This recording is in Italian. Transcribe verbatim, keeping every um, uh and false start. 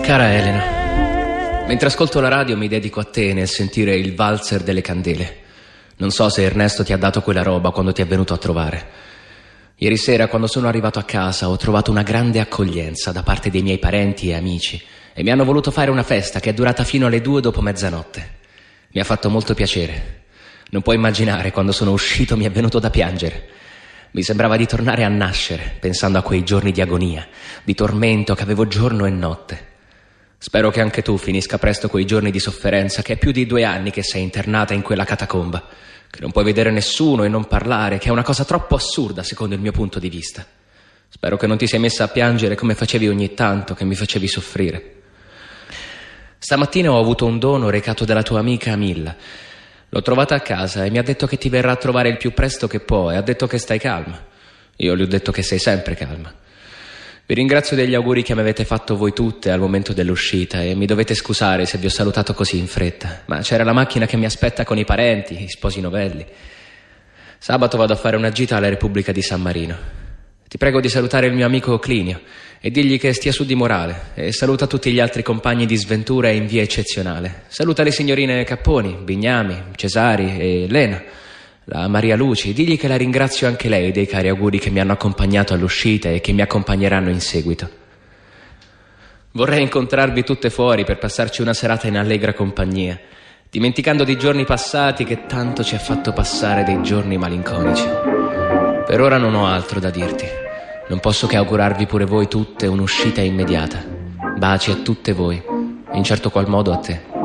Cara Elena, mentre ascolto la radio mi dedico a te nel sentire il valzer delle candele. Non so se Ernesto ti ha dato quella roba quando ti è venuto a trovare. Ieri sera, quando sono arrivato a casa, ho trovato una grande accoglienza da parte dei miei parenti e amici e mi hanno voluto fare una festa che è durata fino alle due dopo mezzanotte. Mi ha fatto molto piacere. Non puoi immaginare, quando sono uscito mi è venuto da piangere. Mi sembrava di tornare a nascere, pensando a quei giorni di agonia, di tormento che avevo giorno e notte. Spero che anche tu finisca presto quei giorni di sofferenza, che è più di due anni che sei internata in quella catacomba, che non puoi vedere nessuno e non parlare, che è una cosa troppo assurda secondo il mio punto di vista. Spero che non ti sei messa a piangere come facevi ogni tanto, che mi facevi soffrire. Stamattina ho avuto un dono recato dalla tua amica Milla. L'ho trovata a casa e mi ha detto che ti verrà a trovare il più presto che può e ha detto che stai calma. Io le ho detto che sei sempre calma. Vi ringrazio degli auguri che mi avete fatto voi tutte al momento dell'uscita e mi dovete scusare se vi ho salutato così in fretta, ma c'era la macchina che mi aspetta con i parenti, i sposi novelli. Sabato vado a fare una gita alla Repubblica di San Marino. Ti prego di salutare il mio amico Clinio e digli che stia su di morale e saluta tutti gli altri compagni di sventura in via eccezionale. Saluta le signorine Capponi, Bignami, Cesari e Lena, la Maria Luci. Digli che la ringrazio anche lei dei cari auguri che mi hanno accompagnato all'uscita e che mi accompagneranno in seguito. Vorrei incontrarvi tutte fuori per passarci una serata in allegra compagnia, dimenticando dei giorni passati che tanto ci ha fatto passare dei giorni malinconici. Per ora non ho altro da dirti. Non posso che augurarvi pure voi tutte un'uscita immediata. Baci a tutte voi, in certo qual modo a te.